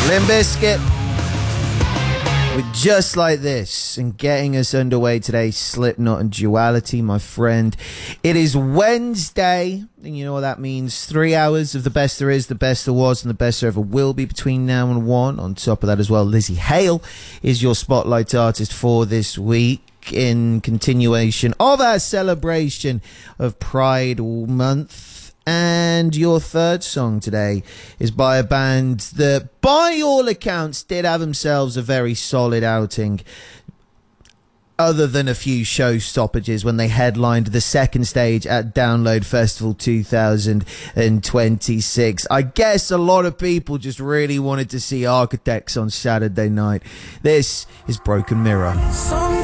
Limp Bizkit with Just Like This, and getting us underway today, Slipknot and Duality, my friend. It is Wednesday, and you know what that means. 3 hours of the best there is, the best there was, and the best there ever will be between now and 1. On top of that as well, Lizzie Hale is your spotlight artist for this week, in continuation of our celebration of Pride Month. And your third song today is by a band that, by all accounts, did have themselves a very solid outing, other than a few show stoppages when they headlined the second stage at Download Festival 2026. I guess a lot of people just really wanted to see Architects on Saturday night. This is Broken Mirror.